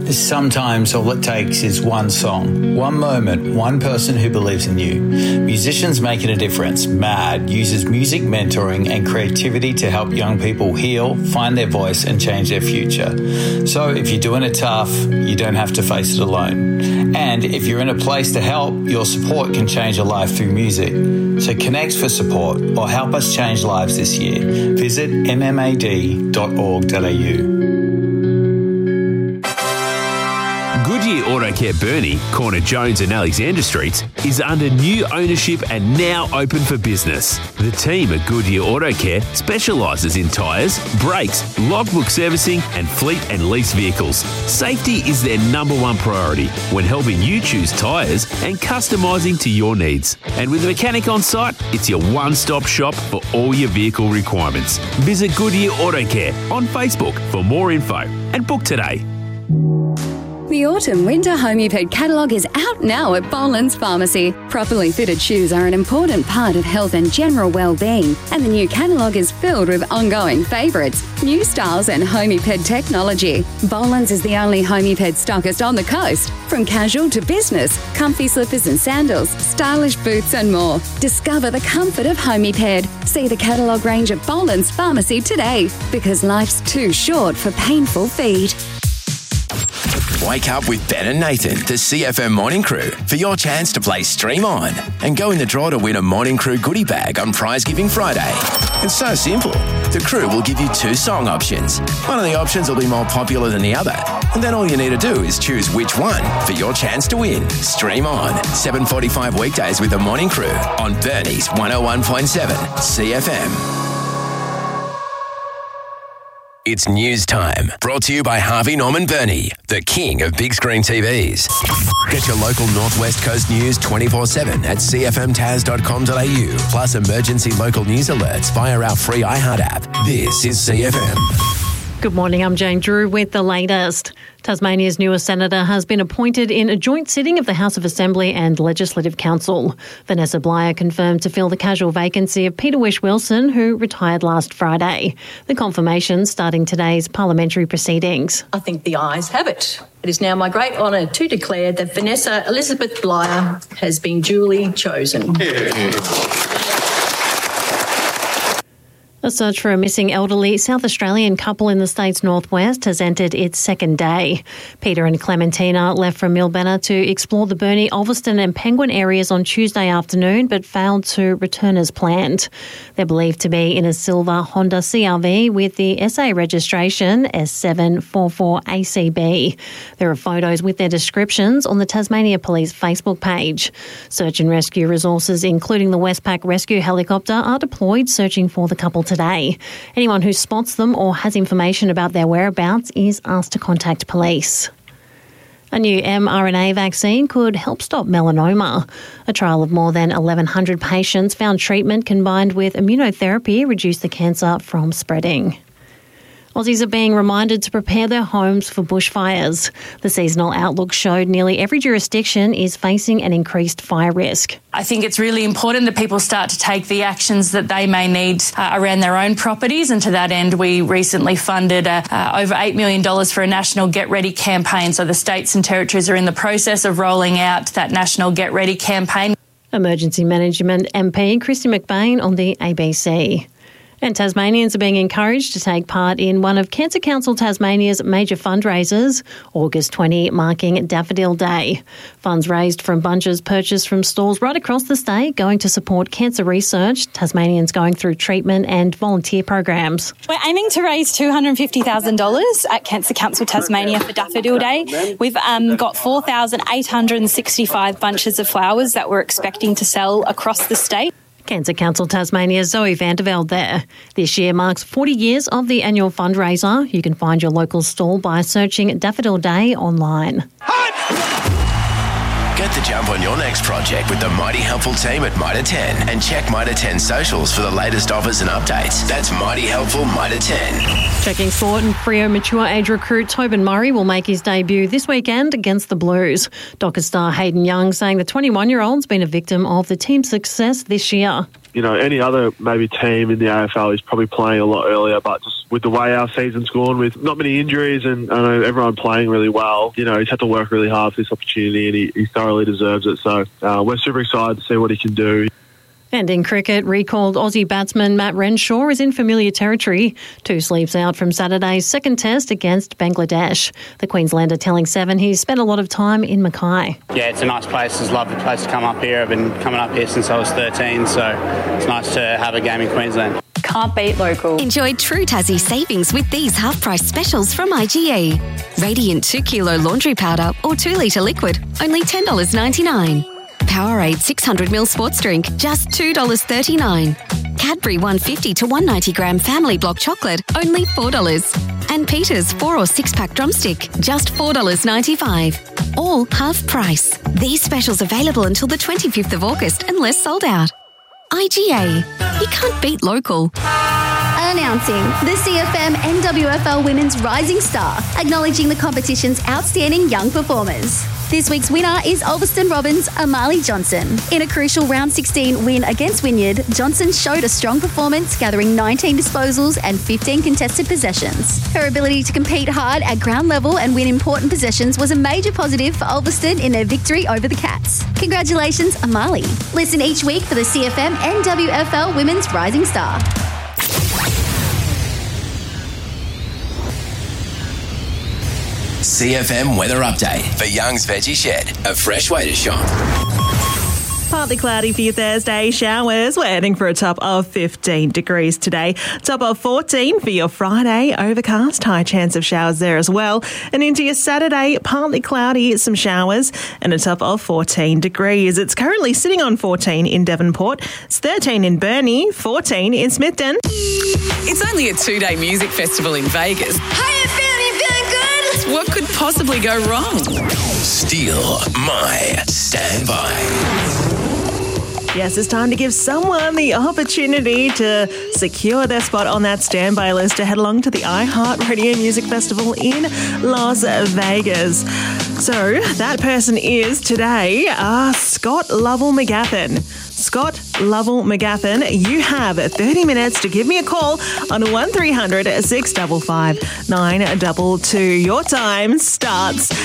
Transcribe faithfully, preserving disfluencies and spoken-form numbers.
Sometimes all it takes is one song, one moment, one person who believes in you. Musicians Making a Difference, MAD, uses music mentoring and creativity to help young people heal, find their voice and change their future. So if you're doing it tough, you don't have to face it alone. And if you're in a place to help, your support can change a life through music. So connect for support or help us change lives this year. Visit m m a d dot org dot a u. Goodyear Autocare Burnie, corner Jones and Alexander Streets, is under new ownership and now open for business. The team at Goodyear Autocare specialises in tyres, brakes, logbook servicing and fleet and lease vehicles. Safety is their number one priority when helping you choose tyres and customising to your needs. And with a mechanic on site, it's your one-stop shop for all your vehicle requirements. Visit Goodyear Autocare on Facebook for more info and book today. The Autumn-Winter Homeped catalogue is out now at Boland's Pharmacy. Properly fitted shoes are an important part of health and general well-being, and the new catalogue is filled with ongoing favourites, new styles and Homeped technology. Boland's is the only Homeped stockist on the coast. From casual to business, comfy slippers and sandals, stylish boots and more. Discover the comfort of Homeped. See the catalogue range at Boland's Pharmacy today, because life's too short for painful feet. Wake up with Ben and Nathan, the C F M Morning Crew, for your chance to play Stream On and go in the draw to win a Morning Crew goodie bag on Prize Giving Friday. It's so simple. The crew will give you two song options. One of the options will be more popular than the other, and then all you need to do is choose which one for your chance to win. Stream On, seven forty-five weekdays with the Morning Crew on Burnie's one oh one point seven C F M. It's news time, brought to you by Harvey Norman Burnie, the king of big screen T Vs. Get your local Northwest Coast news twenty-four seven at c f m tas dot com dot a u, plus emergency local news alerts via our free iHeart app. This is C F M. Good morning, I'm Jane Drew with the latest. Tasmania's newest senator has been appointed in a joint sitting of the House of Assembly and Legislative Council. Vanessa Blyer confirmed to fill the casual vacancy of Peter Wish-Wilson, who retired last Friday. The confirmation starting today's parliamentary proceedings. I think the ayes have it. It is now my great honour to declare that Vanessa Elizabeth Blyer has been duly chosen. A search for a missing elderly South Australian couple in the state's northwest has entered its second day. Peter and Clementina left from Millbanner to explore the Burnie, Ulverston and Penguin areas on Tuesday afternoon, but failed to return as planned. They're believed to be in a silver Honda C R V with the S A registration S seven four four A C B. There are photos with their descriptions on the Tasmania Police Facebook page. Search and rescue resources, including the Westpac rescue helicopter, are deployed searching for the couple today. Anyone who spots them or has information about their whereabouts is asked to contact police. A new mRNA vaccine could help stop melanoma. A trial of more than eleven hundred patients found treatment combined with immunotherapy reduced the cancer from spreading. Aussies are being reminded to prepare their homes for bushfires. The seasonal outlook showed nearly every jurisdiction is facing an increased fire risk. I think it's really important that people start to take the actions that they may need uh, around their own properties, and to that end we recently funded uh, uh, over eight million dollars for a national Get Ready campaign. So the states and territories are in the process of rolling out that national Get Ready campaign. Emergency Management M P Christy McBain on the A B C. And Tasmanians are being encouraged to take part in one of Cancer Council Tasmania's major fundraisers, August twentieth marking Daffodil Day. Funds raised from bunches purchased from stalls right across the state going to support cancer research, Tasmanians going through treatment and volunteer programs. We're aiming to raise two hundred fifty thousand dollars at Cancer Council Tasmania for Daffodil Day. We've um, got four thousand eight hundred sixty-five bunches of flowers that we're expecting to sell across the state. Cancer Council Tasmania's Zoe Vandervelde there. This year marks forty years of the annual fundraiser. You can find your local stall by searching Daffodil Day online. Get the jump on your next project with the Mighty Helpful team at Mitre ten and check Mitre ten socials for the latest offers and updates. That's Mighty Helpful Mitre ten. Checking sport, and Freo mature age recruit Tobin Murray will make his debut this weekend against the Blues. Dockers star Hayden Young saying the twenty-one-year-old's been a victim of the team's success this year. you know, any other maybe team in the A F L is probably playing a lot earlier, but just with the way our season's gone, with not many injuries and I know everyone playing really well, you know, he's had to work really hard for this opportunity and he, he thoroughly deserves it. So uh, we're super excited to see what he can do. And in cricket, recalled Aussie batsman Matt Renshaw is in familiar territory. Two sleeps out from Saturday's second test against Bangladesh. The Queenslander telling Seven he's spent a lot of time in Mackay. Yeah, it's a nice place. It's a lovely place to come up here. I've been coming up here since I was thirteen, so it's nice to have a game in Queensland. Can't beat local. Enjoy true Tassie savings with these half-price specials from I G A. Radiant two kilo laundry powder or two litre liquid, only ten dollars ninety-nine. Powerade six hundred milliliter sports drink, just two dollars thirty-nine. Cadbury one hundred fifty to one hundred ninety gram family block chocolate, only four dollars. And Peter's four or six pack drumstick, just four dollars ninety-five. All half price. These specials available until the twenty-fifth of August unless sold out. I G A. You can't beat local. Announcing the C F M N W F L Women's Rising Star, acknowledging the competition's outstanding young performers. This week's winner is Ulverston Robins' Amali Johnson. In a crucial round sixteen win against Wynyard, Johnson showed a strong performance, gathering nineteen disposals and fifteen contested possessions. Her ability to compete hard at ground level and win important possessions was a major positive for Ulverston in their victory over the Cats. Congratulations, Amali. Listen each week for the C F M N W F L Women's Rising Star. C F M weather update for Young's Veggie Shed, a fresh way to shop. Partly cloudy for your Thursday. Showers. We're heading for a top of fifteen degrees today. Top of fourteen for your Friday. Overcast. High chance of showers there as well. And into your Saturday, partly cloudy, some showers, and a top of fourteen degrees. It's currently sitting on fourteen in Devonport. It's thirteen in Burnie, fourteen in Smithton. It's only a two-day music festival in Vegas. How you feeling? Feeling good? What could possibly go wrong? Steal my standby. Yes, it's time to give someone the opportunity to secure their spot on that standby list to head along to the iHeartRadio Music Festival in Las Vegas. So that person is today uh, Scott Lovell McGaffin. Scott Lovell McGaffin, you have thirty minutes to give me a call on one three hundred six five five nine two two. Your time starts